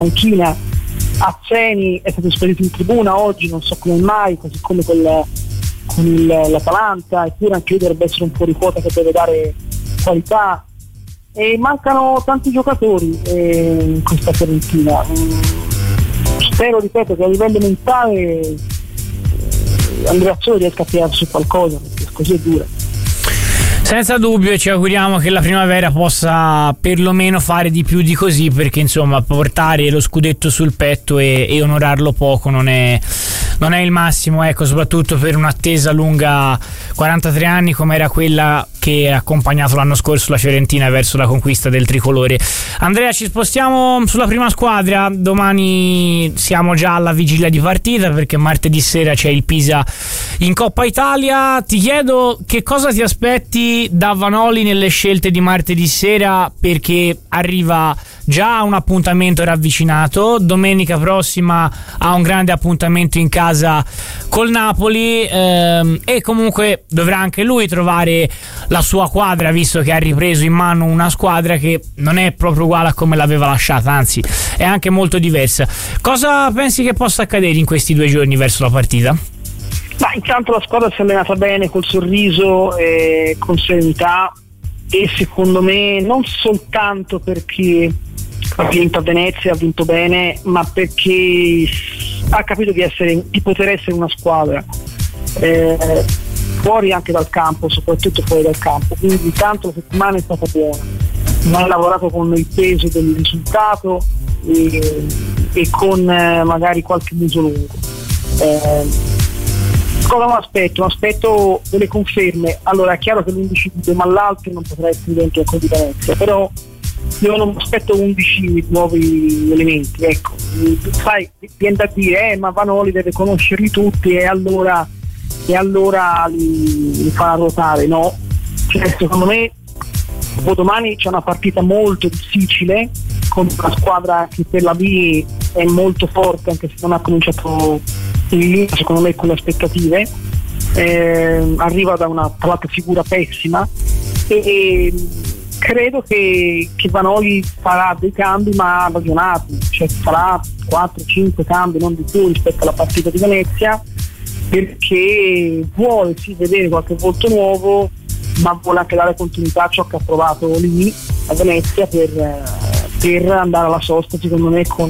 panchina. Azzeni è stato spedito in tribuna oggi, non so come mai, così come con l'Atalanta, eppure anche lui dovrebbe essere un fuori quota che deve dare qualità, e mancano tanti giocatori in questa Fiorentina. Spero, ripeto, che a livello mentale Andrea Soli riesca a tirare su qualcosa, perché così è dura. Senza dubbio, ci auguriamo che la primavera possa perlomeno fare di più di così, perché insomma portare lo scudetto sul petto e onorarlo poco non è il massimo, ecco, soprattutto per un'attesa lunga 43 anni come era quella che ha accompagnato l'anno scorso la Fiorentina verso la conquista del tricolore. Andrea, ci spostiamo sulla prima squadra. Domani siamo già alla vigilia di partita, perché martedì sera c'è il Pisa in Coppa Italia. Ti chiedo che cosa ti aspetti da Vanoli nelle scelte di martedì sera, perché arriva già un appuntamento ravvicinato, domenica prossima ha un grande appuntamento in casa col Napoli, e comunque dovrà anche lui trovare la sua quadra, visto che ha ripreso in mano una squadra che non è proprio uguale a come l'aveva lasciata, anzi è anche molto diversa. Cosa pensi che possa accadere in questi 2 giorni verso la partita? Ma intanto la squadra si è allenata bene, col sorriso e con serenità, e secondo me non soltanto perché ha vinto a Venezia, ha vinto bene, ma perché ha capito di poter essere una squadra fuori anche dal campo, soprattutto fuori dal campo. Quindi intanto la settimana è stata buona, non ha lavorato con il peso del risultato e con magari qualche muso lungo. Cosa mi aspetto? Mi aspetto delle conferme. Allora è chiaro che l'11 ma l'altro non potrà essere dentro a Venezia, però io non mi aspetto 11 nuovi elementi, ecco. Sai, viene da dire ma Vanoli deve conoscerli tutti e allora li farà ruotare. No, cioè, secondo me domani c'è una partita molto difficile con una squadra che per la B è molto forte, anche se non ha cominciato in linea secondo me con le aspettative. Arriva da una, tra l'altro, figura pessima, e credo che Vanoli farà dei cambi ma ragionati, cioè farà 4-5 cambi, non di più, rispetto alla partita di Venezia, perché vuole sì vedere qualche volto nuovo, ma vuole anche dare continuità a ciò che ha provato lì a Venezia per andare alla sosta, secondo me, con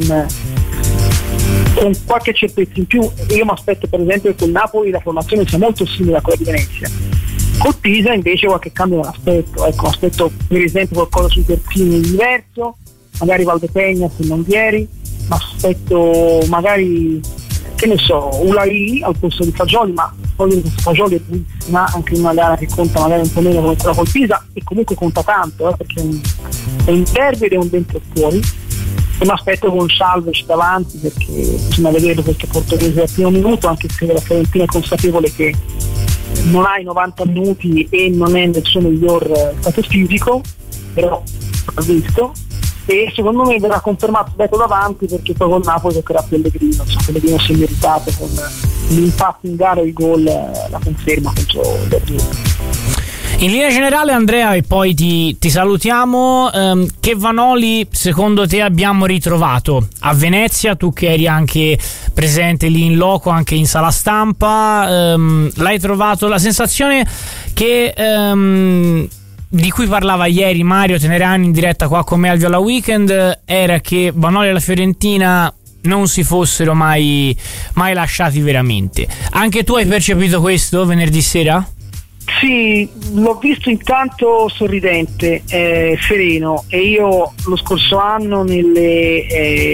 qualche certezza in più. Io mi aspetto per esempio che con Napoli la formazione sia molto simile a quella di Venezia. Col Pisa invece qualche cambio non aspetto, ecco, aspetto per esempio qualcosa sui terzini diverso, magari Valdepegna se non Vieri, ma aspetto magari, che ne so, Ulai al posto di Fagioli, ma voglio dire che Fagioli è buonissima anche in una gara che conta magari un po' meno come quella col Pisa, e comunque conta tanto, perché è un derby ed è un dentro e fuori. E mi aspetto con Salvec davanti, perché bisogna vedere questo portoghese al primo minuto, anche se la Fiorentina è consapevole che non ha i 90 minuti e non è nel suo miglior stato fisico, però l'ho visto, e secondo me verrà confermato Beto davanti, perché poi con Napoli giocherà Pellegrino. Pellegrino si è meritato con l'impatto in gara e il gol, la conferma contro il Derby. In linea generale, Andrea, e poi ti salutiamo, che Vanoli secondo te abbiamo ritrovato a Venezia? Tu che eri anche presente lì in loco, anche in sala stampa, l'hai trovato? La sensazione che di cui parlava ieri Mario Tenerani in diretta qua con me al Viola Weekend era che Vanoli e la Fiorentina non si fossero mai lasciati veramente. Anche tu hai percepito questo venerdì sera? Sì, l'ho visto intanto sorridente, sereno, e io lo scorso anno nelle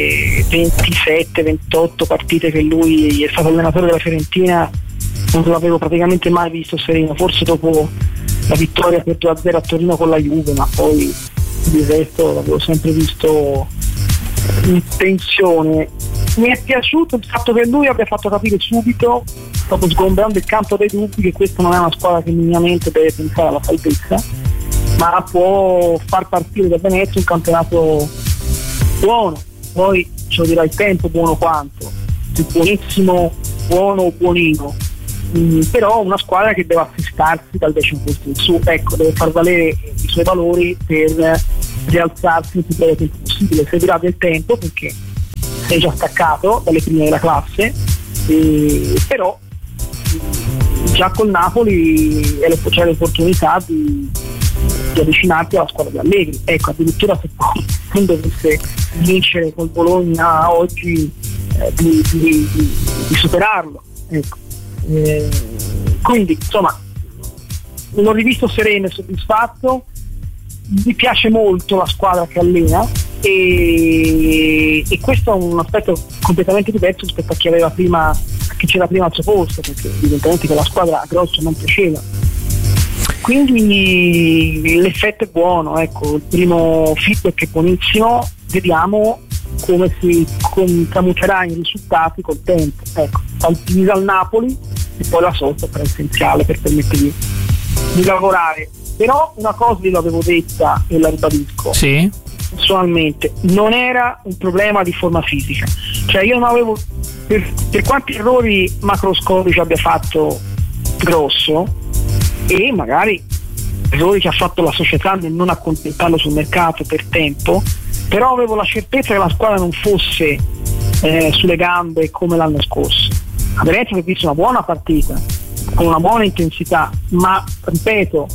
27-28 partite che lui è stato allenatore della Fiorentina non l'avevo praticamente mai visto sereno, forse dopo la vittoria per 2-0 a Torino con la Juve, ma poi il resto l'avevo sempre visto in tensione. Mi è piaciuto il fatto che lui abbia fatto capire subito, proprio sgomberando il campo dei dubbi, che questa non è una squadra che minimamente deve pensare alla salvezza, ma può far partire da Venezia un campionato buono. Poi ce lo dirà il tempo buono quanto, il buonissimo, buono o buonino, però una squadra che deve assestarsi dal 10° posto in su, ecco, deve far valere i suoi valori per rialzarsi il più breve tempo possibile. Servirà del tempo, perché è già staccato dalle prime della classe, però già col Napoli c'è l'opportunità di avvicinarti alla squadra di Allegri. Ecco, addirittura se poi non dovesse vincere col Bologna oggi, di superarlo, ecco. Quindi insomma l'ho rivisto sereno e soddisfatto, mi piace molto la squadra che allena, e questo è un aspetto completamente diverso rispetto a chi aveva prima, a chi c'era prima al suo posto, perché evidentemente quella squadra a grosso non piaceva. Quindi l'effetto è buono, ecco, il primo feedback è buonissimo, vediamo come si tramuterà in risultati col tempo. Ecco, Altisa al Napoli e poi la sosta sarà essenziale per permettergli di lavorare. Però una cosa io l'avevo detta e la ribadisco, sì, personalmente non era un problema di forma fisica, cioè io non avevo, per quanti errori macroscopici abbia fatto Grosso, e magari errori che ha fatto la società nel non accontentarlo sul mercato per tempo, però avevo la certezza che la squadra non fosse sulle gambe come l'anno scorso. A Venezia ho visto una buona partita con una buona intensità, ma ripeto,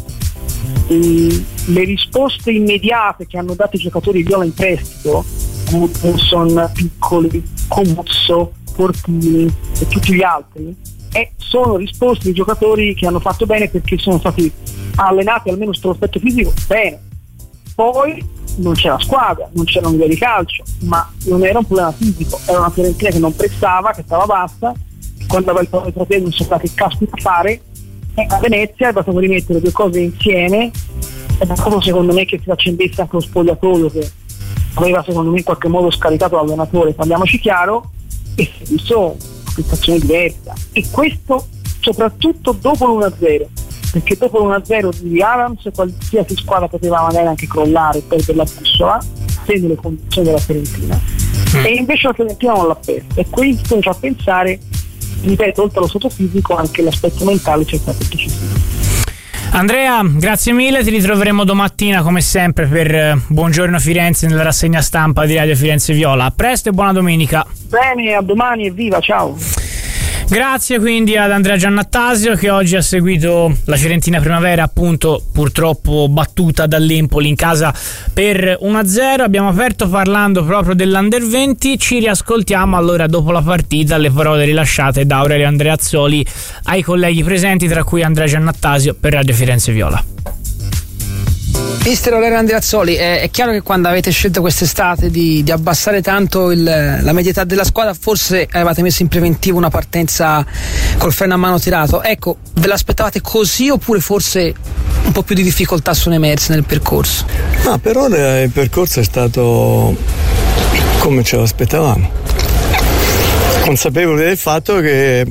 le risposte immediate che hanno dato i giocatori viola in prestito, Wilson, Piccoli, Comuzzo, Portini e tutti gli altri, sono risposte di giocatori che hanno fatto bene perché sono stati allenati almeno sull'aspetto fisico bene. Poi non c'era squadra, non c'era un'idea di calcio, ma non era un problema fisico, era una Fiorentina che non pressava, che stava bassa, quando aveva il pallone tra piedi non sapeva che caspita fare, e a Venezia è bastato rimettere due cose insieme, è proprio secondo me che si accendesse anche lo spogliatoio che aveva secondo me in qualche modo scaricato l'allenatore, parliamoci chiaro, e si è visto una prestazione diversa, e questo soprattutto dopo l'1-0, perché dopo l'1-0 di Adams qualsiasi squadra poteva magari anche crollare e perdere la bussola se nelle condizioni della Fiorentina, e invece la Fiorentina non l'ha persa, e questo mi fa pensare, ripeto, oltre allo stato fisico anche l'aspetto mentale c'è stato decisivo. Andrea, grazie mille, ti ritroveremo domattina come sempre per Buongiorno Firenze nella rassegna stampa di Radio Firenze Viola. A presto e buona domenica. Bene, a domani, evviva, ciao. Grazie quindi ad Andrea Giannattasio che oggi ha seguito la Fiorentina Primavera, appunto purtroppo battuta dall'Empoli in casa per 1-0. Abbiamo aperto parlando proprio dell'Under 20, ci riascoltiamo allora dopo la partita le parole rilasciate da Aurelio Andreazzoli ai colleghi presenti, tra cui Andrea Giannattasio per Radio Firenze Viola. Mister Aurelio Andreazzoli, è chiaro che quando avete scelto quest'estate di abbassare tanto la media età della squadra, forse avevate messo in preventivo una partenza col freno a mano tirato. Ecco, ve l'aspettavate così oppure forse un po' più di difficoltà sono emerse nel percorso? No, per ora il percorso è stato come ce l'aspettavamo, consapevoli del fatto che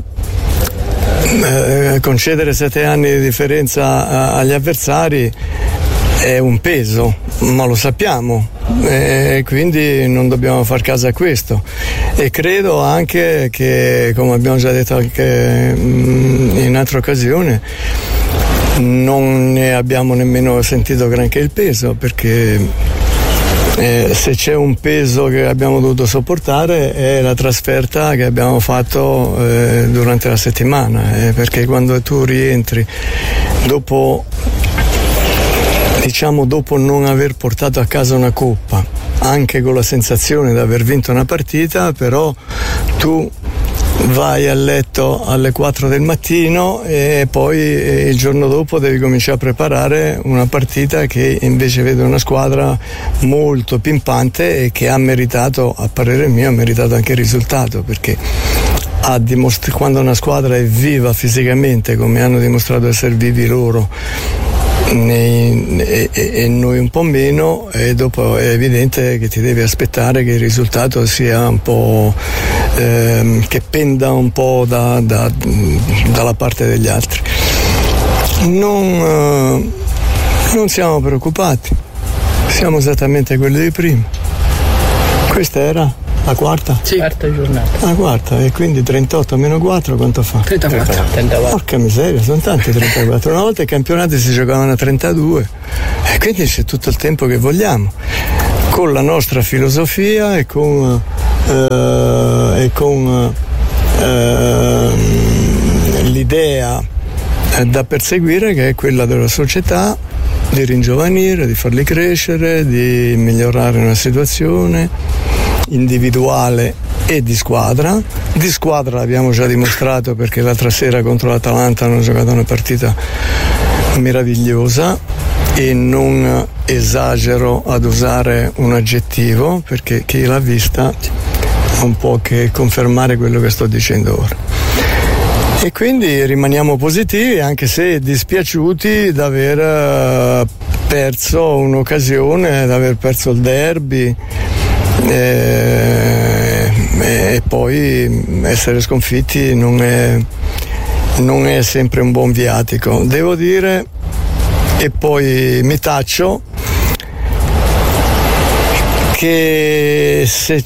concedere 7 anni di differenza agli avversari è un peso, ma lo sappiamo, quindi non dobbiamo far caso a questo, e credo anche che, come abbiamo già detto anche in altre occasioni, non ne abbiamo nemmeno sentito granché il peso, perché se c'è un peso che abbiamo dovuto sopportare è la trasferta che abbiamo fatto durante la settimana, perché quando tu rientri dopo non aver portato a casa una coppa, anche con la sensazione di aver vinto una partita, però tu vai a letto alle 4 del mattino e poi il giorno dopo devi cominciare a preparare una partita che invece vede una squadra molto pimpante e che ha meritato, a parere mio, ha meritato anche il risultato, perché quando una squadra è viva fisicamente, come hanno dimostrato essere vivi loro, e noi un po' meno, e dopo è evidente che ti devi aspettare che il risultato sia un po' che penda un po' dalla parte degli altri. Non siamo preoccupati, siamo esattamente quelli di prima. Questa era la quarta? Sì, quarta giornata. La quarta, e quindi 38 meno 4 quanto fa? 34. Porca miseria, sono tanti 34. Una volta i campionati si giocavano a 32 e quindi c'è tutto il tempo che vogliamo, con la nostra filosofia e con da perseguire, che è quella della società, di ringiovanire, di farli crescere, di migliorare una situazione individuale e di squadra. Di squadra l'abbiamo già dimostrato, perché l'altra sera contro l'Atalanta hanno giocato una partita meravigliosa, e non esagero ad usare un aggettivo, perché chi l'ha vista non può che confermare quello che sto dicendo ora. E quindi rimaniamo positivi, anche se dispiaciuti d'aver perso un'occasione, d'aver perso il derby, e poi essere sconfitti non è sempre un buon viatico, devo dire. E poi mi taccio che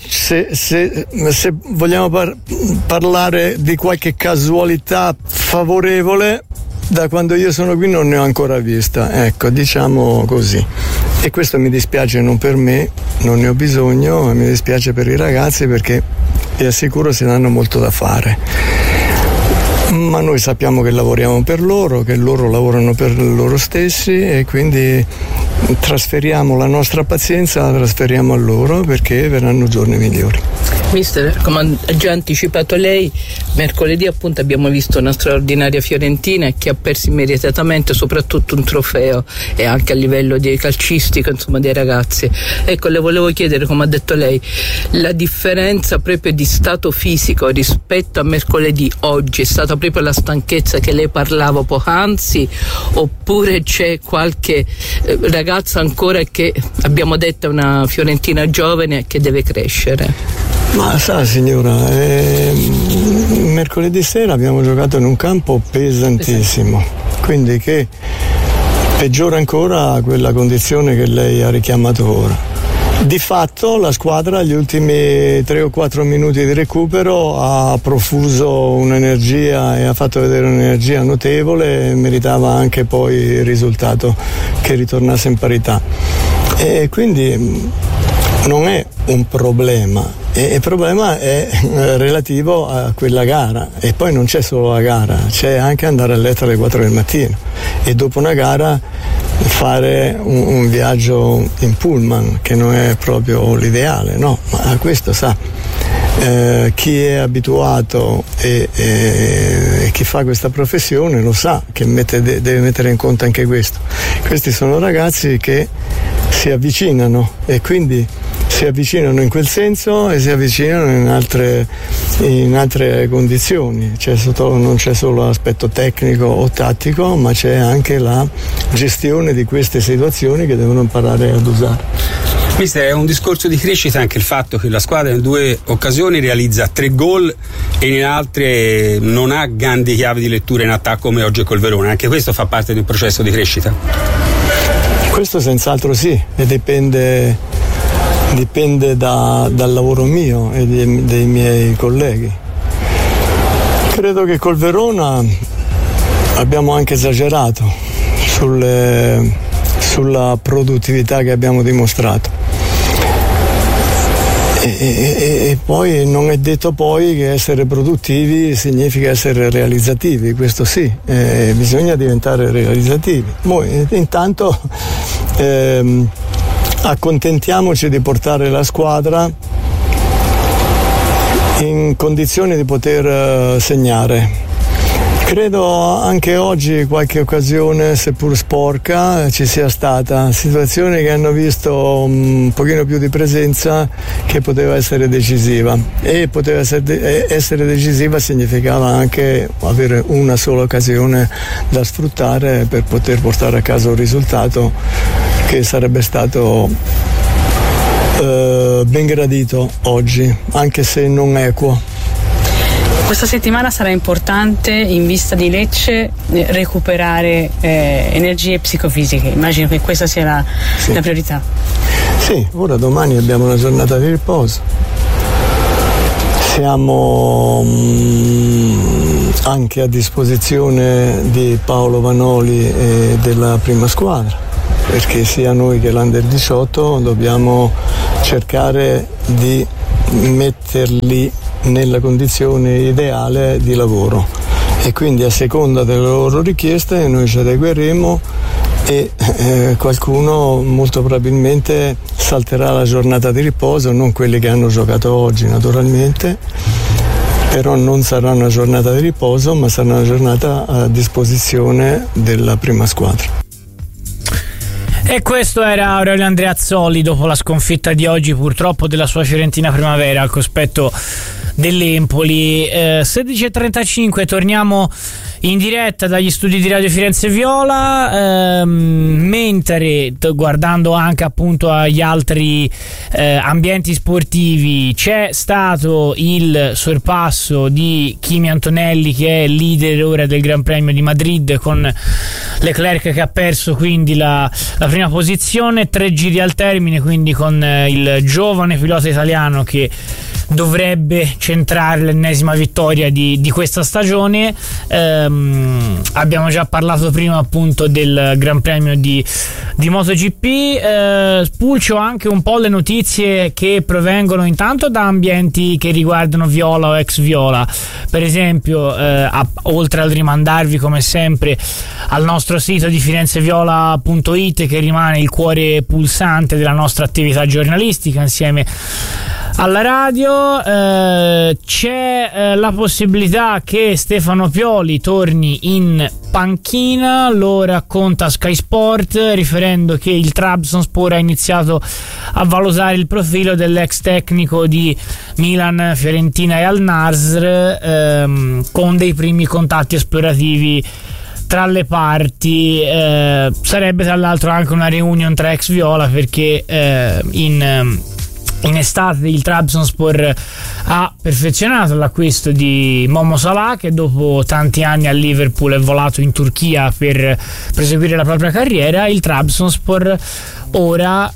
se vogliamo parlare di qualche casualità favorevole, da quando io sono qui non ne ho ancora vista, ecco, diciamo così. E questo mi dispiace non per me, non ne ho bisogno, ma mi dispiace per i ragazzi, perché vi assicuro se ne hanno molto da fare. Ma noi sappiamo che lavoriamo per loro, che loro lavorano per loro stessi, e quindi trasferiamo la nostra pazienza, la trasferiamo a loro, perché verranno giorni migliori. Mister, come ha già anticipato lei, mercoledì appunto abbiamo visto una straordinaria Fiorentina che ha perso immediatamente soprattutto un trofeo, e anche a livello di calcistico, insomma, dei ragazzi. Ecco, le volevo chiedere, come ha detto lei, la differenza proprio di stato fisico rispetto a mercoledì oggi è stata proprio la stanchezza che lei parlava poc'anzi, oppure c'è qualche ragazza ancora che abbiamo detto è una Fiorentina giovane che deve crescere? Ma sa signora, mercoledì sera abbiamo giocato in un campo pesantissimo, quindi che peggiora ancora quella condizione che lei ha richiamato ora. Di fatto la squadra gli ultimi 3 o 4 minuti di recupero ha profuso un'energia e ha fatto vedere un'energia notevole, e meritava anche poi il risultato che ritornasse in parità. E quindi non è un problema. E il problema è relativo a quella gara, e poi non c'è solo la gara, c'è anche andare a letto alle 4 del mattino e dopo una gara fare un viaggio in pullman, che non è proprio l'ideale, no? Ma questo sa, chi è abituato e chi fa questa professione lo sa, che deve mettere in conto anche questo. Questi sono ragazzi che si avvicinano, e quindi si avvicinano in quel senso e si avvicinano in altre condizioni. Non c'è solo l'aspetto tecnico o tattico, ma c'è anche la gestione di queste situazioni che devono imparare ad usare. Mister, è un discorso di crescita anche il fatto che la squadra in 2 occasioni realizza 3 gol e in altre non ha grandi chiavi di lettura in attacco, come oggi col Verona. Anche questo fa parte di un processo di crescita? Questo senz'altro sì, e dipende dal lavoro mio e dei miei colleghi. Credo che col Verona abbiamo anche esagerato sulla produttività che abbiamo dimostrato. E poi non è detto poi che essere produttivi significa essere realizzativi, questo sì, bisogna diventare realizzativi. Intanto accontentiamoci di portare la squadra in condizioni di poter segnare. Credo anche oggi qualche occasione, seppur sporca, ci sia stata, situazioni che hanno visto un pochino più di presenza, che poteva essere decisiva, e poteva essere decisiva significava anche avere una sola occasione da sfruttare per poter portare a casa un risultato che sarebbe stato ben gradito oggi, anche se non equo. Questa settimana sarà importante, in vista di Lecce, recuperare energie psicofisiche. Immagino che questa sia la priorità. Sì, ora domani abbiamo una giornata di riposo. Siamo anche a disposizione di Paolo Vanoli e della prima squadra, perché sia noi che l'Under 18 dobbiamo cercare di metterli nella condizione ideale di lavoro, e quindi a seconda delle loro richieste noi ci adegueremo e qualcuno molto probabilmente salterà la giornata di riposo, non quelli che hanno giocato oggi naturalmente, però non sarà una giornata di riposo, ma sarà una giornata a disposizione della prima squadra. E questo era Aurelio Andreazzoli dopo la sconfitta di oggi purtroppo della sua Fiorentina Primavera al cospetto dell'Empoli. 16:35, torniamo in diretta dagli studi di Radio Firenze Viola, mentre guardando anche appunto agli altri ambienti sportivi c'è stato il sorpasso di Kimi Antonelli, che è leader ora del Gran Premio di Madrid, con Leclerc che ha perso quindi la prima posizione, 3 giri al termine, quindi con il giovane pilota italiano che dovrebbe centrare l'ennesima vittoria di questa stagione. Abbiamo già parlato prima appunto del Gran Premio di MotoGP. Spulcio anche un po' le notizie che provengono intanto da ambienti che riguardano Viola o ex Viola, per esempio oltre al rimandarvi come sempre al nostro sito di firenzeviola.it, che rimane il cuore pulsante della nostra attività giornalistica insieme alla radio. C'è la possibilità che Stefano Pioli torni in panchina, lo racconta Sky Sport, riferendo che il Trabzonspor ha iniziato a valutare il profilo dell'ex tecnico di Milan, Fiorentina e Al Nassr, con dei primi contatti esplorativi tra le parti. Sarebbe tra l'altro anche una reunion tra ex Viola, perché in estate il Trabzonspor ha perfezionato l'acquisto di Momo Salah, che dopo tanti anni a Liverpool è volato in Turchia per proseguire la propria carriera. Il Trabzonspor ora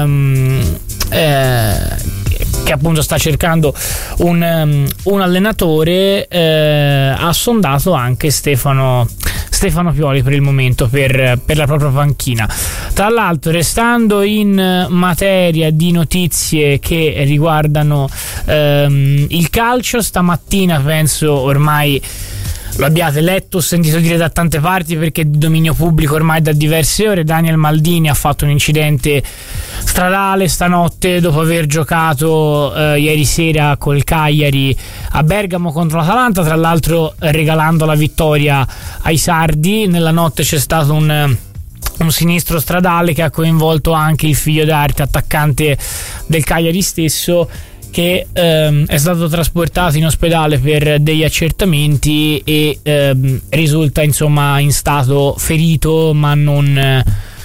che appunto sta cercando un allenatore, ha sondato anche Stefano Pioli per il momento per la propria panchina. Tra l'altro, restando in materia di notizie che riguardano il calcio, stamattina penso ormai lo abbiate letto o sentito dire da tante parti, perché è di dominio pubblico ormai da diverse ore, Daniel Maldini ha fatto un incidente stradale stanotte dopo aver giocato ieri sera col Cagliari a Bergamo contro l'Atalanta, tra l'altro regalando la vittoria ai sardi. Nella notte c'è stato un sinistro stradale che ha coinvolto anche il figlio d'arte, attaccante del Cagliari stesso, che è stato trasportato in ospedale per degli accertamenti e risulta insomma in stato ferito ma non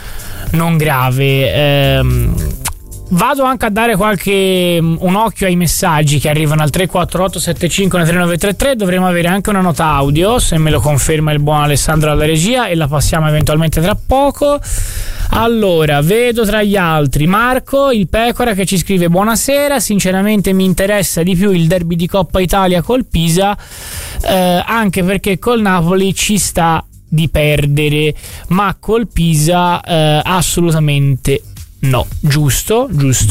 grave. Vado anche a dare un occhio ai messaggi che arrivano al 348 75 3933. Dovremo avere anche una nota audio, se me lo conferma il buon Alessandro alla regia, e la passiamo eventualmente tra poco. Allora, vedo tra gli altri Marco il Pecora che ci scrive: buonasera, sinceramente mi interessa di più il derby di Coppa Italia col Pisa, anche perché col Napoli ci sta di perdere, ma col Pisa assolutamente no. Giusto,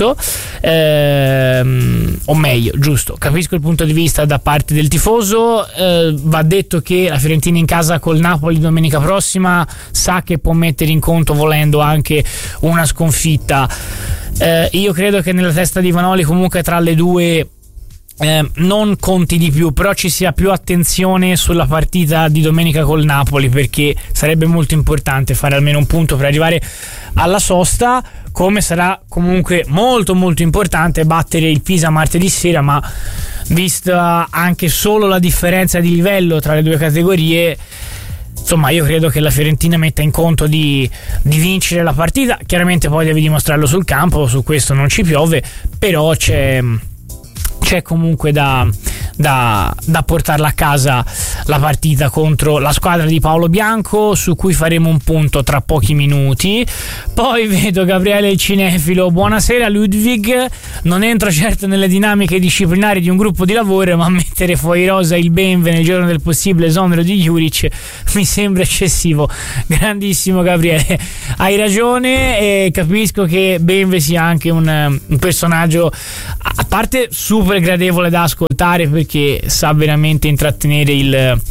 o meglio, giusto, capisco il punto di vista da parte del tifoso. Va detto che la Fiorentina in casa col Napoli domenica prossima sa che può mettere in conto, volendo, anche una sconfitta. Io credo che nella testa di Vanoli comunque tra le due non conti di più, però ci sia più attenzione sulla partita di domenica col Napoli, perché sarebbe molto importante fare almeno un punto per arrivare alla sosta, come sarà comunque molto molto importante battere il Pisa martedì sera. Ma vista anche solo la differenza di livello tra le due categorie, insomma, io credo che la Fiorentina metta in conto di vincere la partita. Chiaramente poi devi dimostrarlo sul campo, su questo non ci piove, però c'è comunque da portarla a casa la partita contro la squadra di Paolo Bianco, su cui faremo un punto tra pochi minuti. Poi vedo Gabriele il cinefilo: buonasera Ludwig, non entro certo nelle dinamiche disciplinari di un gruppo di lavoro, ma mettere fuori rosa il Benve nel giorno del possibile esonero di Juric mi sembra eccessivo. Grandissimo Gabriele, hai ragione, e capisco che Benve sia anche un personaggio a parte super gradevole da ascoltare, perché sa veramente intrattenere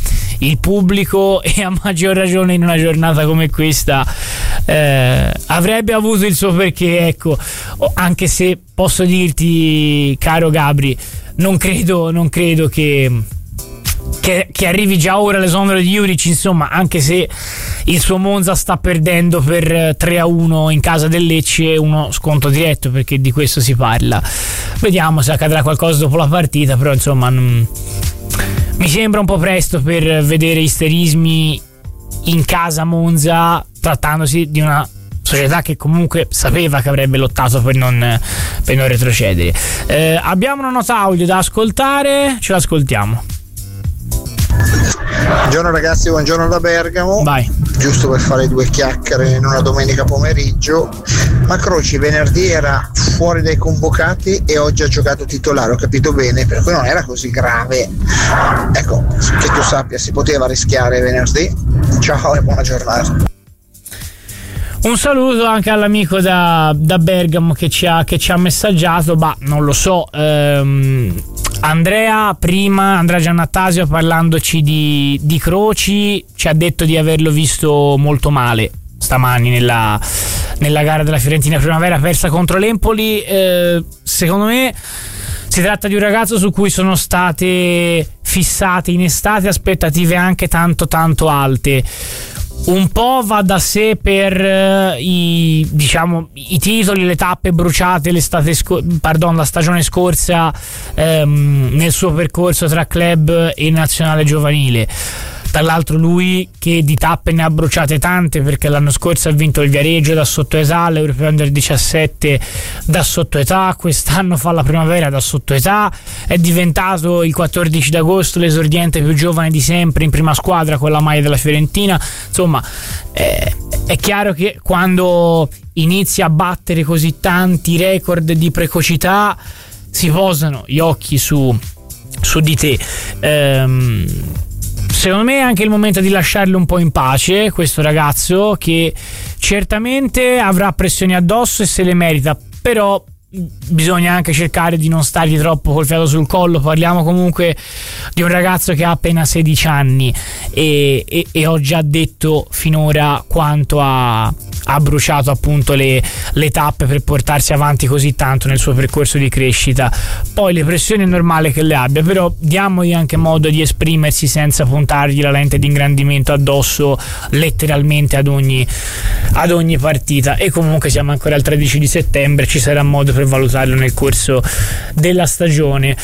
il pubblico, e a maggior ragione in una giornata come questa avrebbe avuto il suo perché, ecco. Anche se posso dirti, caro Gabri, non credo che arrivi già ora l'esonero di Juric, insomma, anche se il suo Monza sta perdendo per 3-1 in casa del Lecce, uno sconto diretto, perché di questo si parla. Vediamo se accadrà qualcosa dopo la partita, però insomma mi sembra un po' presto per vedere isterismi in casa Monza, trattandosi di una società che comunque sapeva che avrebbe lottato per non retrocedere. Abbiamo una nota audio da ascoltare, ce l'ascoltiamo. Buongiorno ragazzi, buongiorno da Bergamo. Vai. Giusto per fare due chiacchiere in una domenica pomeriggio, ma Croci venerdì era fuori dai convocati e oggi ha giocato titolare, ho capito bene, per cui non era così grave. Ecco, che tu sappia, si poteva rischiare venerdì. Ciao e buona giornata. Un saluto anche all'amico da Bergamo che ci ha messaggiato, non lo so. Andrea Giannattasio, parlandoci di Croci, ci ha detto di averlo visto molto male stamani nella gara della Fiorentina Primavera persa contro l'Empoli. Secondo me si tratta di un ragazzo su cui sono state fissate in estate aspettative anche tanto tanto alte. Un po' va da sé per i titoli, le tappe bruciate la stagione scorsa nel suo percorso tra club e nazionale giovanile. Tra l'altro lui che di tappe ne ha bruciate tante, perché l'anno scorso ha vinto il Viareggio da sottoetà, l'Europeo Under 17 da sottoetà, quest'anno fa la Primavera da sottoetà, è diventato il 14 d'agosto l'esordiente più giovane di sempre in prima squadra con la maglia della Fiorentina. Insomma, è chiaro che quando inizi a battere così tanti record di precocità si posano gli occhi su di te. Secondo me è anche il momento di lasciarlo un po' in pace, questo ragazzo, che certamente avrà pressioni addosso e se le merita, però bisogna anche cercare di non stargli troppo col fiato sul collo. Parliamo comunque di un ragazzo che ha appena 16 anni e ho già detto finora quanto ha bruciato appunto le tappe per portarsi avanti così tanto nel suo percorso di crescita. Poi le pressioni è normale che le abbia, però diamogli anche modo di esprimersi senza puntargli la lente di ingrandimento addosso letteralmente ad ogni partita. E comunque siamo ancora al 13 di settembre, ci sarà modo per valutarlo nel corso della stagione.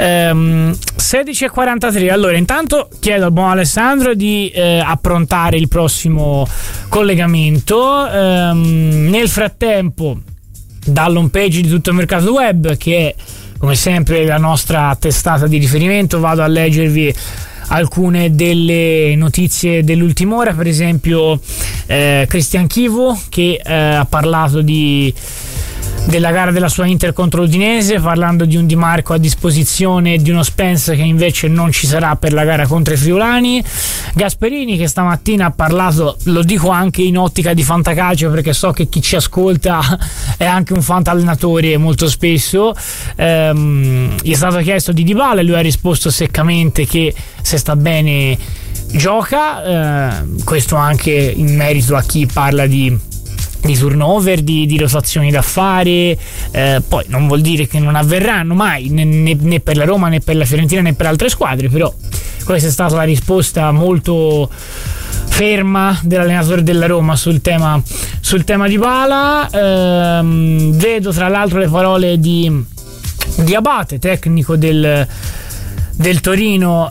16:43. Allora, intanto chiedo al buon Alessandro di approntare il prossimo collegamento. Nel frattempo, dall'home page di Tutto il Mercato Web, che è come sempre la nostra testata di riferimento, vado a leggervi alcune delle notizie dell'ultima ora. Per esempio Cristian Chivu che ha parlato della gara della sua Inter contro l'Udinese, parlando di un Di Marco a disposizione e di uno Spence che invece non ci sarà per la gara contro i friulani. Gasperini che stamattina ha parlato, lo dico anche in ottica di fantacalcio perché so che chi ci ascolta è anche un fantallenatore molto spesso. Gli è stato chiesto di Dybala e lui ha risposto seccamente che se sta bene gioca, questo anche in merito a chi parla di turnover, di rotazioni da fare. Poi non vuol dire che non avverranno mai né per la Roma né per la Fiorentina né per altre squadre, però questa è stata la risposta molto ferma dell'allenatore della Roma sul tema Dybala. Vedo tra l'altro le parole di Abate, tecnico del Torino,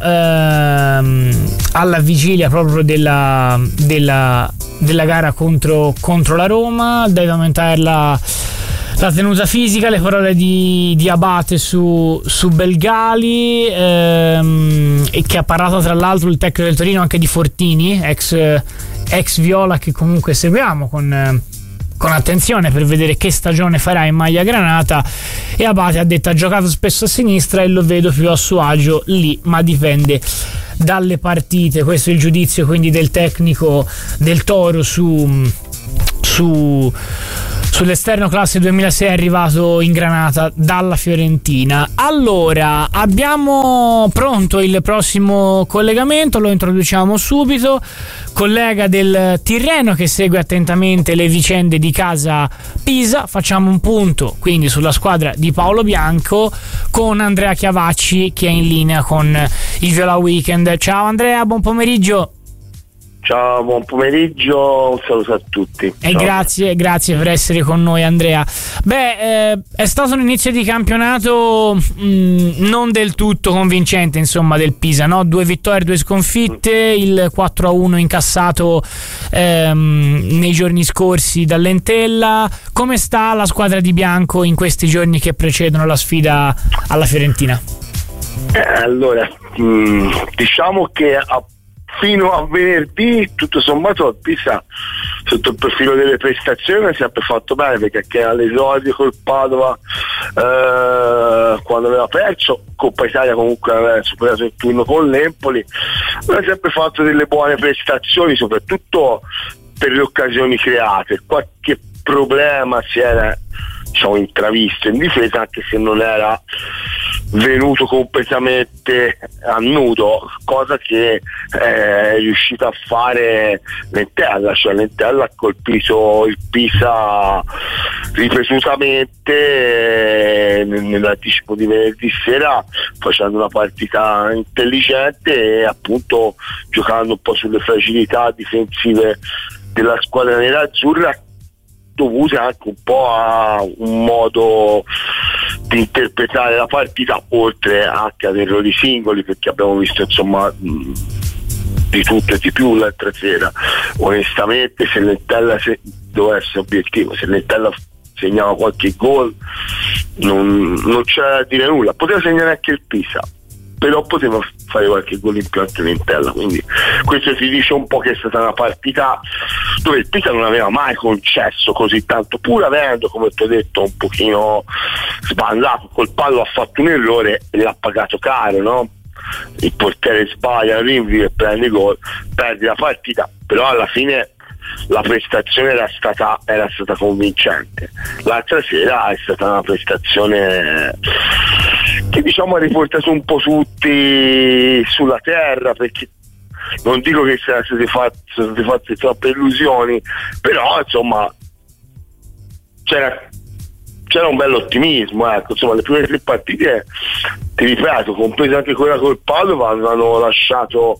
alla vigilia proprio della gara contro la Roma. Deve aumentare la tenuta fisica. Le parole di Abate su Belgali, e che ha parlato tra l'altro il tecnico del Torino anche di Fortini, ex Viola, che comunque seguiamo con attenzione per vedere che stagione farà in maglia granata. E Abate ha detto: ha giocato spesso a sinistra e lo vedo più a suo agio lì, ma dipende dalle partite. Questo è il giudizio quindi del tecnico del Toro su sull'esterno classe 2006 è arrivato in Granata dalla Fiorentina. Allora, abbiamo pronto il prossimo collegamento, lo introduciamo subito. Collega del Tirreno che segue attentamente le vicende di casa Pisa. Facciamo un punto quindi sulla squadra di Paolo Bianco con Andrea Chiavacci, che è in linea con il Viola Weekend. Ciao Andrea, buon pomeriggio. Ciao, buon pomeriggio, un saluto a tutti. E grazie per essere con noi, Andrea. È stato un inizio di campionato non del tutto convincente, insomma, del Pisa, no? 2 vittorie, 2 sconfitte, il 4-1 incassato nei giorni scorsi dall'Entella. Come sta la squadra di Bianco in questi giorni che precedono la sfida alla Fiorentina? Allora, diciamo che fino a venerdì tutto sommato il Pisa sotto il profilo delle prestazioni ha sempre fatto bene, perché all'esordio col Padova quando aveva perso, Coppa Italia comunque aveva superato il turno con l'Empoli, ha sempre fatto delle buone prestazioni, soprattutto per le occasioni create. Qualche problema si era intravisto in difesa, anche se non era venuto completamente a nudo, cosa che è riuscita a fare l'Entella, cioè l'Entella ha colpito il Pisa ripetutamente nell'anticipo di venerdì sera, facendo una partita intelligente e appunto giocando un po' sulle fragilità difensive della squadra nerazzurra, dovute anche un po' a un modo di interpretare la partita, oltre anche ad errori singoli, perché abbiamo visto insomma di tutto e di più l'altra sera. Onestamente, se l'Entella doveva essere obiettivo, se l'Entella segnava qualche gol non c'era da dire nulla, poteva segnare anche il Pisa, però poteva fare qualche gol in più anche l'Entella, quindi questo si dice un po' che è stata una partita dove il Pisa non aveva mai concesso così tanto, pur avendo, come ti ho detto, un pochino sbandato col pallo, ha fatto un errore e l'ha pagato caro, no? Il portiere sbaglia, rinvia e prende gol, perdi la partita, però alla fine la prestazione era stata convincente. L'altra sera è stata una prestazione che ha riportato un po' tutti sulla terra, perché non dico che siano state fatte troppe illusioni, però insomma c'era un bello ottimismo, ecco. Insomma, le prime 3 partite, ti ripeto, compresa anche quella col Padova, avevano lasciato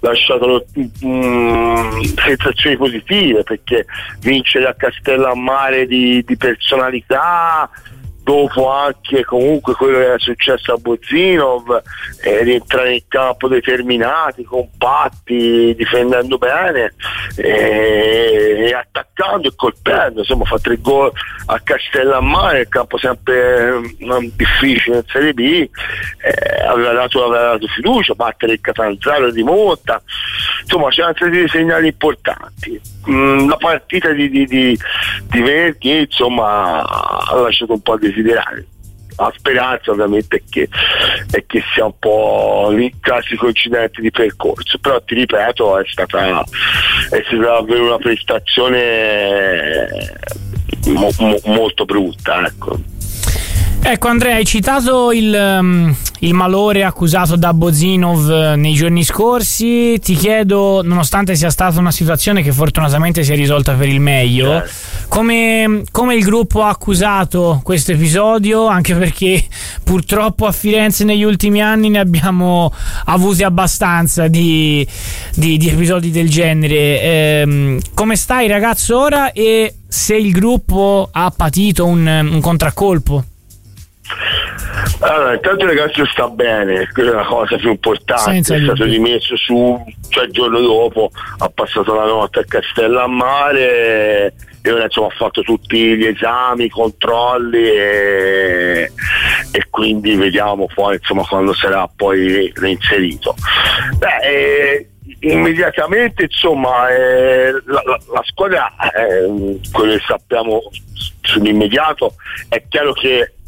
sensazioni positive, perché vincere a Castellammare di personalità, dopo anche comunque quello che era successo a Bozinov, rientrare in campo determinati, compatti, difendendo bene e attaccando e colpendo, insomma fa 3 gol a Castellammare, il campo sempre difficile in Serie B, aveva dato fiducia, battere il Catanzaro di Monta, insomma c'erano stati dei segnali importanti. La partita di venerdì insomma ha lasciato un po' a desiderare. La speranza ovviamente è che sia un po' il classico incidente di percorso, però ti ripeto è stata davvero una prestazione molto brutta, Ecco Andrea, hai citato il malore accusato da Bozinov nei giorni scorsi. Ti chiedo, nonostante sia stata una situazione che fortunatamente si è risolta per il meglio, come il gruppo ha accusato questo episodio, anche perché purtroppo a Firenze negli ultimi anni ne abbiamo avuti abbastanza di episodi del genere. Come stai ragazzo ora, e se il gruppo ha patito un contraccolpo? Allora, intanto il ragazzo sta bene, quella è la cosa più importante, è stato rimesso su, cioè il giorno dopo ha passato la notte a Castellammare e ora insomma ha fatto tutti gli esami, i controlli e quindi vediamo poi insomma quando sarà poi reinserito. Immediatamente insomma la squadra, quello che sappiamo sull'immediato, è chiaro che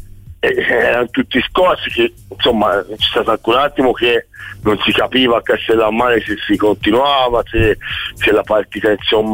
erano tutti scossi, che insomma c'è stato anche un attimo che non si capiva a Castellammare se si continuava, se la partita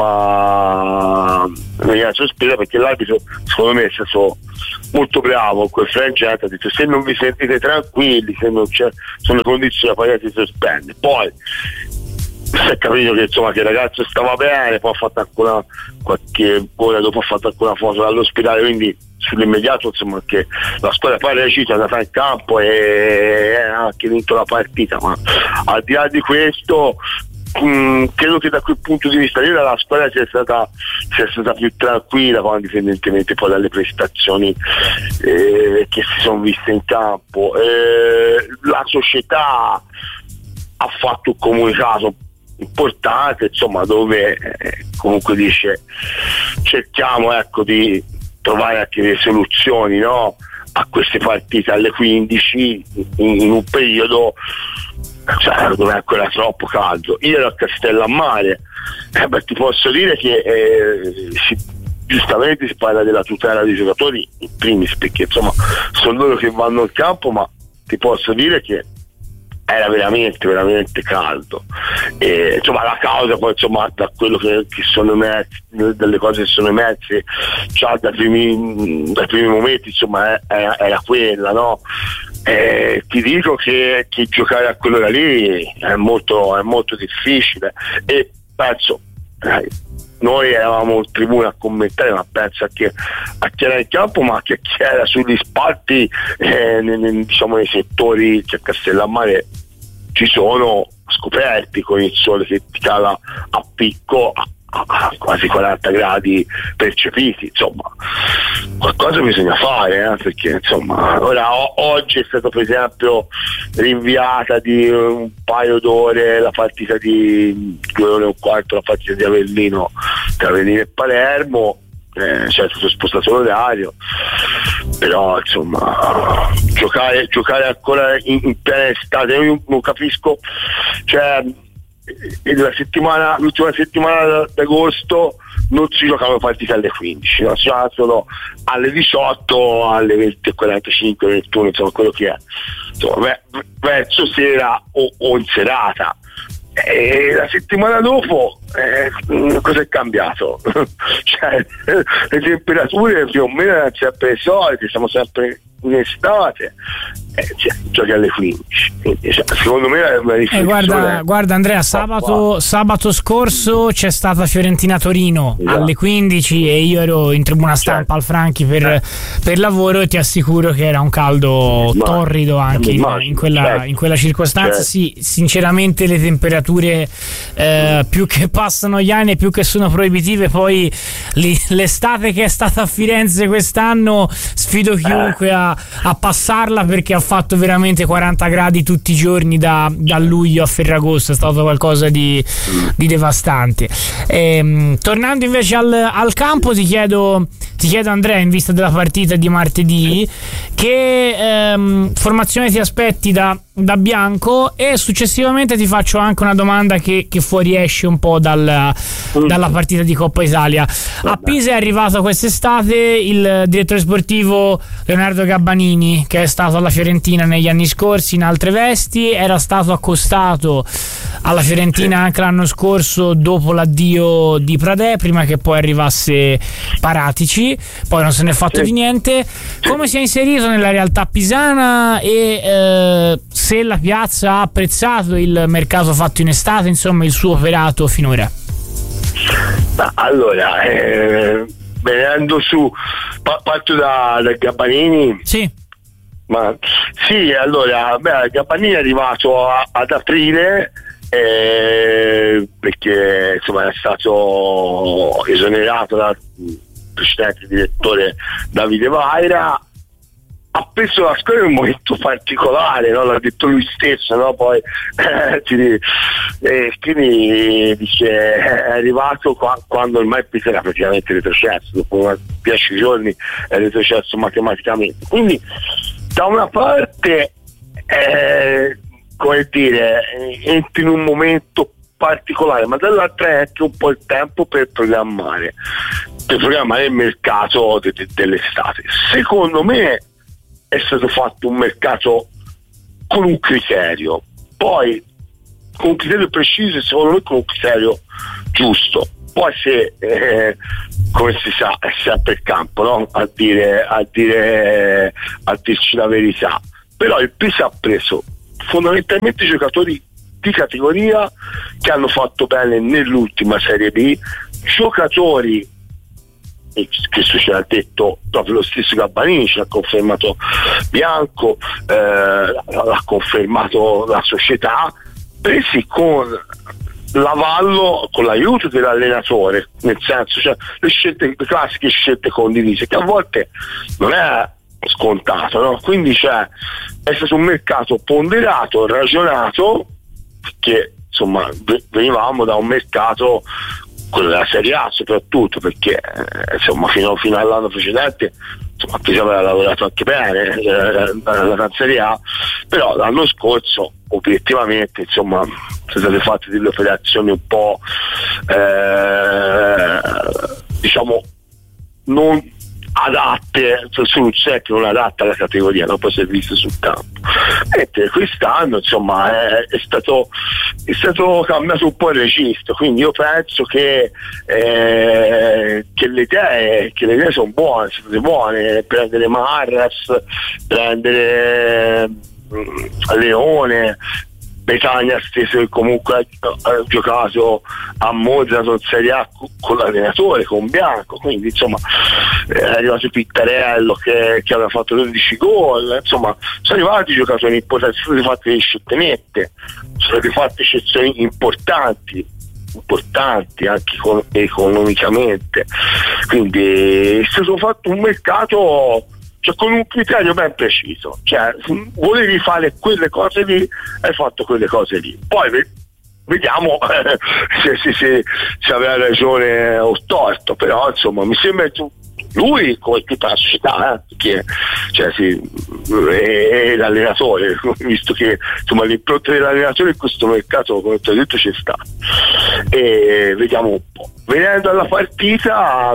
insomma veniva sospesa, perché l'arbitro secondo me è stato molto bravo, quel frangente ha detto: se non vi sentite tranquilli, se non c'è, sono le condizioni, la partita si sospende. Poi si è capito che insomma che il ragazzo stava bene, poi ha fatto ancora qualche ora dopo, ha fatto ancora una foto dall'ospedale, quindi sull'immediato insomma che la squadra poi è riuscita, è andata in campo e ha anche vinto la partita. Ma al di là di questo credo che da quel punto di vista la squadra sia stata più tranquilla, indipendentemente poi dalle prestazioni che si sono viste in campo. La società ha fatto un comunicato importante, insomma, dove comunque dice: cerchiamo di trovare anche delle soluzioni, no, a queste partite alle 15 in un periodo dove è ancora troppo caldo. Io ero a Castellammare, ti posso dire che giustamente si parla della tutela dei giocatori in primis, perché insomma sono loro che vanno in campo, ma ti posso dire che era veramente veramente caldo, e insomma la causa poi insomma da quello che sono emersi, delle cose che sono emerse già dai primi momenti, insomma era quella, no? Ti dico che giocare a quell'ora lì è molto difficile, e penso noi eravamo in tribuna a commentare, ma penso a chi era in campo, ma anche a chi era sugli spalti, diciamo nei settori che a Castellammare ci sono scoperti, con il sole che ti cala a picco a quasi 40 gradi percepiti. Insomma, qualcosa bisogna fare, perché insomma ora oggi è stato per esempio rinviata di un paio d'ore la partita di 2 ore e un quarto, la partita di Avellino tra Avellino e Palermo. C'è stato spostato l'orario, però insomma giocare ancora in piena estate, io non capisco, cioè l'ultima settimana d'agosto non si giocavano partite alle 15, no? Si giocavano solo alle 18, alle 20:45, 21, insomma quello che è, insomma, verso sera o in serata. E la settimana dopo cosa è cambiato? Cioè, le temperature più o meno erano sempre le solite, siamo sempre in estate, giochi alle 15, quindi, secondo me è una riflessione. Guarda Andrea, sabato scorso c'è stata Fiorentina-Torino alle 15 e io ero in tribuna stampa al Franchi per lavoro, e ti assicuro che era un caldo torrido anche in quella circostanza. Sì, sinceramente le temperature più che passano gli anni e più che sono proibitive, poi l'estate che è stata a Firenze quest'anno sfido chiunque a passarla, perché ha fatto veramente 40 gradi tutti i giorni da luglio a Ferragosto, è stato qualcosa di devastante. Tornando invece al campo, ti chiedo Andrea, in vista della partita di martedì, che formazione ti aspetti da Bianco, e successivamente ti faccio anche una domanda che fuoriesce un po' dalla partita di Coppa Italia. A Pisa è arrivato quest'estate il direttore sportivo Leonardo Gabbanini, che è stato alla Fiorentina negli anni scorsi in altre vesti, era stato accostato alla Fiorentina anche l'anno scorso dopo l'addio di Pradè, prima che poi arrivasse Paratici, poi non se ne è fatto di niente. Come si è inserito nella realtà pisana, e se la piazza ha apprezzato il mercato fatto in estate, insomma il suo operato finora? Allora, venendo su, parto da Gabbanini. Sì. Ma sì, allora, Gabbanini è arrivato ad aprile, perché insomma è stato esonerato dal precedente direttore Davide Vaira. Ha preso la squadra in un momento particolare, no? L'ha detto lui stesso, no? Poi quindi dice è arrivato quando ormai Pisa era praticamente retrocesso, dopo 10 giorni è retrocesso matematicamente. Quindi da una parte come dire, entri in un momento particolare, ma dall'altra è anche un po' il tempo per programmare il mercato dell'estate. Secondo me è stato fatto un mercato con un criterio, poi con un criterio preciso e secondo me con un criterio giusto. Poi se come si sa è sempre il campo, no? a dirci la verità, però il Pisa ha preso fondamentalmente giocatori di categoria che hanno fatto bene nell'ultima Serie B, giocatori, e questo ce l'ha detto proprio lo stesso Gabbanini, ce l'ha confermato Bianco, l'ha confermato la società, presi con l'avallo, con l'aiuto dell'allenatore, nel senso, cioè le classiche scelte condivise, che a volte non è scontato, no? Quindi è stato un mercato ponderato, ragionato, perché insomma venivamo da un mercato, quello della Serie A soprattutto, perché insomma fino all'anno precedente insomma Pisa aveva lavorato anche bene la Serie A, però l'anno scorso obiettivamente insomma sono state fatte delle operazioni un po' diciamo non adatte, soluzioni che non adatte alla categoria, non può essere viste sul campo. Mentre quest'anno insomma è stato cambiato un po' il registro, quindi io penso che le idee sono buone, prendere Marras, prendere Leone, Betagna stesso, che comunque ha giocato a Monza in Serie A con l'allenatore, con Bianco, quindi insomma è arrivato Pittarello che aveva fatto 12 gol, insomma sono arrivati giocatori importanti, sono state fatte delle scelte nette, sono state fatte eccezioni importanti anche economicamente, quindi è stato fatto un mercato con un criterio ben preciso, volevi fare quelle cose lì, hai fatto quelle cose lì, poi vediamo se aveva ragione o torto, però insomma mi sembra che lui, come tutta la società, perché è l'allenatore, visto che insomma l'impronta dell'allenatore in questo mercato, come ti ho detto, c'è sta, e vediamo un po'. Venendo alla partita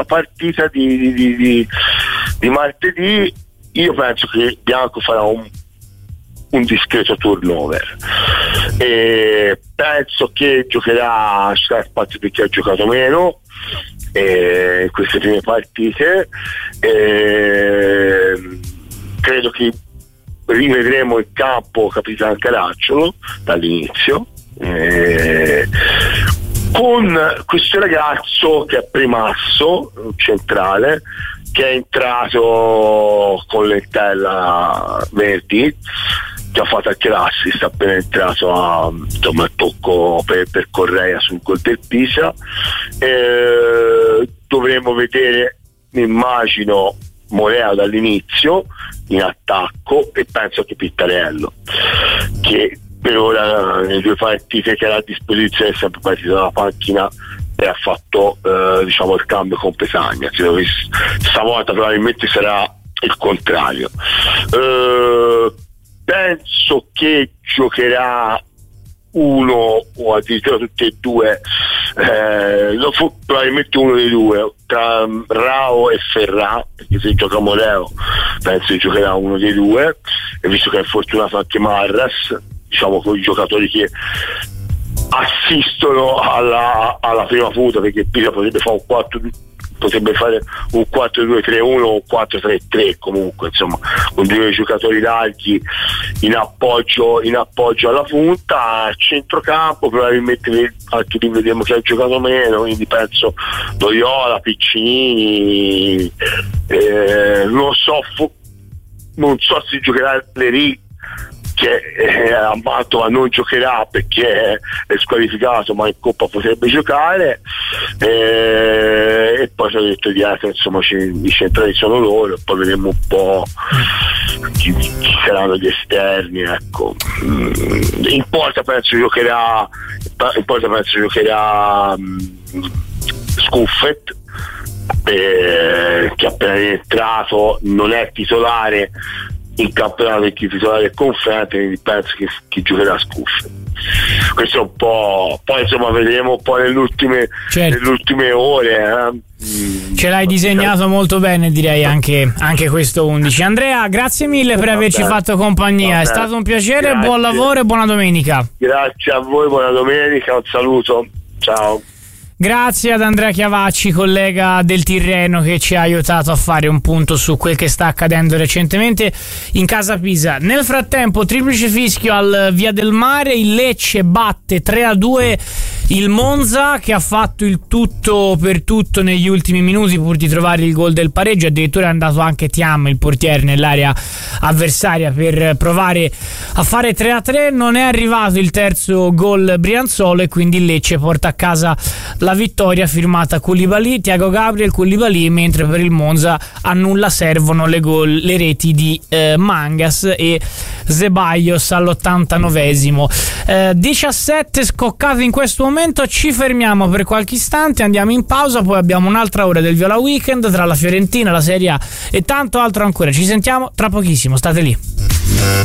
di martedì, io penso che Bianco farà un discreto turnover, e penso che giocherà, ci sarà spazio perché ha giocato meno in queste prime partite, credo che rivedremo il campo Capitan Caracciolo dall'inizio, con questo ragazzo che è Primasso, centrale, che è entrato con l'entella Verdi, che ha fatto anche l'assist, appena entrato a tocco per Correa sul gol del Pisa. Dovremo vedere, immagino, Morea dall'inizio in attacco, e penso che Pittarello, che per ora nelle due partite che era a disposizione è sempre partito dalla panchina e ha fatto il cambio con Petagna. Stavolta probabilmente sarà il contrario. Penso che giocherà uno o addirittura tutti e due, probabilmente uno dei due, tra Rao e Ferrà, perché se gioca Moreo penso che giocherà uno dei due, e visto che è fortunato anche Marras, con i giocatori che assistono alla prima punta, perché Pisa potrebbe fare un 4-2-3-1 o un 4-3-3 comunque, insomma, con due giocatori larghi in appoggio alla punta. A centrocampo probabilmente anche lì vediamo che ha giocato meno, quindi penso Loyola, Piccinini, non so se giocherà Leri, che a Mantova non giocherà perché è squalificato, ma in Coppa potrebbe giocare, e poi ci ho detto di altro, insomma i centrali sono loro, e poi vedremo un po' chi saranno gli esterni, ecco. In porta penso giocherà Scuffet, che appena entrato non è titolare in campionato, perché il titolare è Conferente, quindi penso che giocherà Scuffet. Questo è un po', poi insomma vedremo un po' nelle ultime ore. Ce l'hai disegnato molto bene, direi, anche questo 11. Andrea, grazie mille per averci fatto compagnia, è stato un piacere, grazie. Buon lavoro e buona domenica. Grazie a voi, buona domenica, un saluto, ciao. Grazie ad Andrea Chiavacci, collega del Tirreno, che ci ha aiutato a fare un punto su quel che sta accadendo recentemente in casa Pisa. Nel frattempo, triplice fischio al Via del Mare, il Lecce batte 3-2 il Monza, che ha fatto il tutto per tutto negli ultimi minuti pur di trovare il gol del pareggio. Addirittura è andato anche Thiam, il portiere, nell'area avversaria per provare a fare 3-3. Non è arrivato il terzo gol brianzolo e quindi il Lecce porta a casa la vittoria, firmata Koulibaly, Thiago Gabriel, Koulibaly, mentre per il Monza a nulla servono le reti di Mangas e Zeballos all'89esimo. 17 scoccate in questo momento. Ci fermiamo per qualche istante, andiamo in pausa, poi abbiamo un'altra ora del Viola Weekend tra la Fiorentina, la Serie A e tanto altro ancora. Ci sentiamo tra pochissimo, state lì.